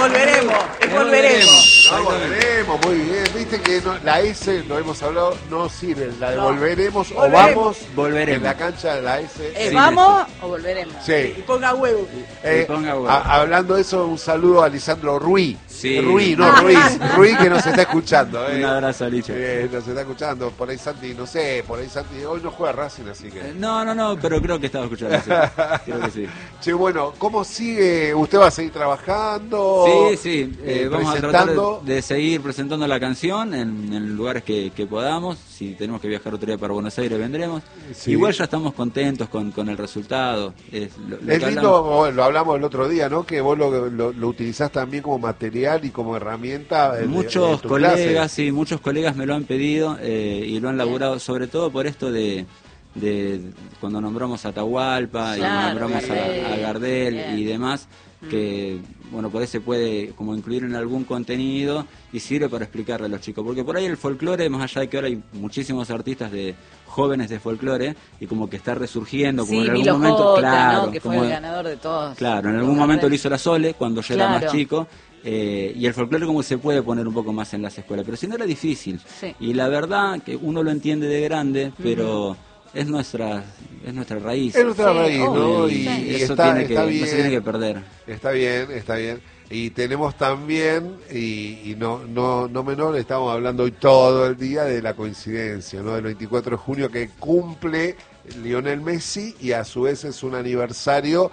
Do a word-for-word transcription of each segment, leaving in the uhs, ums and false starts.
volveremos, es volveremos. No, volveremos, muy bien. Viste que no, la S, lo hemos hablado, no sirve. La de No. volveremos, Volveremos. o vamos, Volveremos. en la cancha de la S. Eh, Sí, ¿Vamos o volveremos? Sí. Y ponga huevo. Eh, Y ponga huevo. a- hablando de eso, un saludo a Lisandro Ruiz. Sí. Ruiz, no Ruiz. Ruiz que nos está escuchando. Eh. Un abrazo a Licha. Eh, nos está escuchando. Por ahí Santi, no sé, por ahí Santi. Hoy no juega Racing, así que. Eh, No, no, no, pero creo que estaba escuchando. Sí. Creo que sí. Che, bueno, ¿cómo sigue? ¿Usted va a seguir trabajando? Sí, sí, eh, Eh, vamos a tratar presentando. de, de seguir presentando la canción en, en lugares que, que podamos. Si tenemos que viajar otro día para Buenos Aires, vendremos. Sí. Igual ya estamos contentos con, con el resultado. Es, lo, lo Es que lindo, hablamos- bueno, lo hablamos el otro día, ¿no? Que vos lo, lo, lo utilizás también como material y como herramienta. de- de- Muchos de tu colegas, clase. sí, muchos colegas me lo han pedido eh, y lo han laburado, sobre todo por esto de, de cuando nombramos a Atahualpa y Claro, nombramos a, Gardel. a Gardel Bien. y demás, que bueno, por ahí se puede como incluir en algún contenido y sirve para explicarle a los chicos, porque por ahí el folclore, más allá de que ahora hay muchísimos artistas de jóvenes de folclore y como que está resurgiendo, como Sí, en algún Milo momento, Jota, claro, ¿no? Que fue como- el ganador de todos. Claro, en algún Los momento Gardel. lo hizo la Sole cuando yo era Claro. más chico. eh, y el folclore como se puede poner un poco más en las escuelas, pero si no era difícil. Sí. Y la verdad que uno lo entiende de grande, pero es nuestra es nuestra raíz. Es nuestra Sí, raíz, ¿no? obvio, Y, sí. y eso está, tiene que, está no bien. se tiene que perder. Está bien, está bien. Y tenemos también, y, y no, no, no menor, estamos hablando hoy todo el día de la coincidencia, ¿no? Del veinticuatro de junio que cumple Lionel Messi y a su vez es un aniversario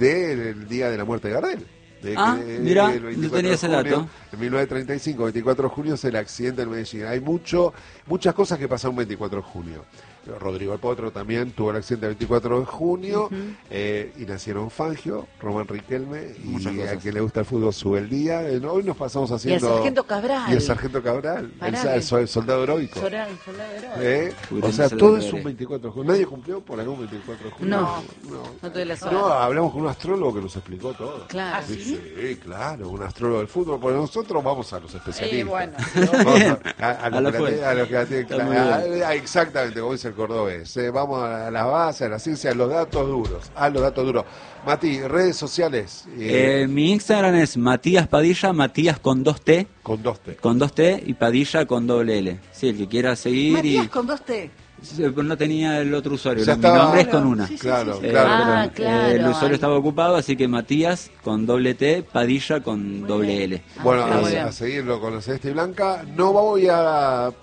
del día de la muerte de Gardel. De Ah, que, mirá, el no veinticuatro tenía de ese junio, dato. En mil novecientos treinta y cinco, veinticuatro de junio, es el accidente del Medellín. Hay mucho, muchas cosas que pasan un veinticuatro de junio. Rodrigo el Potro también tuvo el accidente el veinticuatro de junio, eh, y nacieron Fangio, Román Riquelme, y Muchas a cosas. quien le gusta el fútbol sube el día. Eh, Hoy nos pasamos Y el haciendo... sargento Cabral. Y el sargento Cabral, Pará el, sa- que- el so- el soldado heroico. Soldado- soldado heroico. ¿Eh? Uy, O sea, tenés todo el es un deber. veinticuatro de junio. ¿Nadie cumplió por algún veinticuatro de junio? No, no. no tuve la suerte. No, hablamos con un astrólogo que nos explicó todo. Claro. Sí, sí, claro, un astrólogo del fútbol, porque nosotros vamos a los especialistas. Sí, bueno. Vamos a, a- a A lo la que la fuente. tiene- a lo que la tiene Está clara. muy bien. Ah, exactamente, como dice el cordobés. Eh, vamos a la base, a la ciencia, a los datos duros. A los datos duros. Mati, redes sociales. eh, Eh, mi Instagram es Matías Padilla, Matías con dos T, con dos T. con dos T y Padilla con doble L. Sí, el que quiera seguir Matías y con dos T. Sí, pero no tenía el otro usuario, Ya mi estaba- nombre es con una. Sí, sí, Claro, sí, sí. Eh, claro. Ah, pero, eh, claro. el usuario estaba ocupado, así que Matías con doble T, Padilla con doble L. Bueno, Ah, muy a, bien. a seguirlo con la Celeste y Blanca. No voy a, a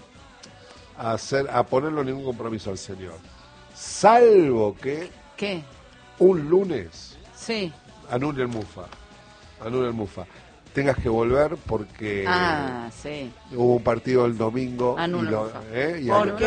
hacer a ponerlo ningún compromiso al señor. Salvo que ¿Qué? un lunes Sí. anule el Mufa. Anule el Mufa. Tengas que volver porque Ah, sí. hubo un partido el domingo. Anula y el lo- Mufa. ¿eh? y ¿Por al- qué?